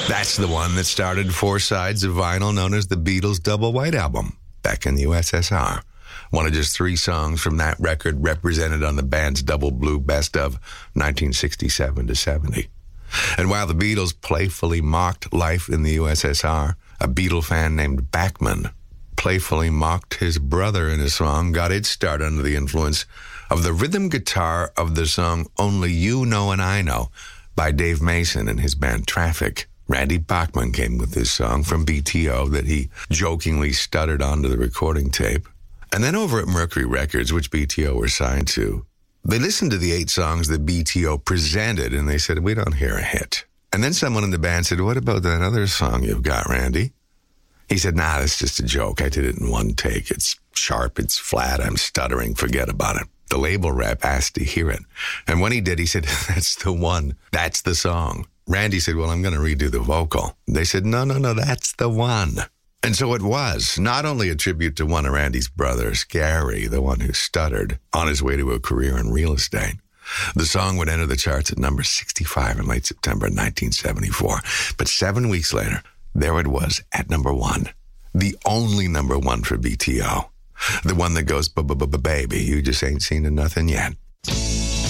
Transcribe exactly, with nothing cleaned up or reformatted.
That's the one that started four sides of vinyl known as the Beatles' Double White Album back in the U S S R. One of just three songs from that record represented on the band's Double Blue Best of nineteen sixty-seven to seventy. And while the Beatles playfully mocked life in the U S S R, a Beatle fan named Bachman playfully mocked his brother in a song, got its start under the influence of the rhythm guitar of the song Only You Know and I Know by Dave Mason and his band Traffic. Randy Bachman came with this song from B T O that he jokingly stuttered onto the recording tape. And then over at Mercury Records, which B T O were signed to, they listened to the eight songs that B T O presented, and they said, we don't hear a hit. And then someone in the band said, what about that other song you've got, Randy? He said, nah, that's just a joke. I did it in one take. It's sharp, it's flat, I'm stuttering, forget about it. The label rep asked to hear it. And when he did, he said, that's the one. That's the song. Randy said, well, I'm going to redo the vocal. They said, no, no, no, that's the one. And so it was not only a tribute to one of Randy's brothers, Gary, the one who stuttered on his way to a career in real estate. The song would enter the charts at number sixty-five in late September nineteen seventy-four. But seven weeks later, there it was at number one. The only number one for B T O. The one that goes, b-b-b-baby, you just ain't seen nothing yet.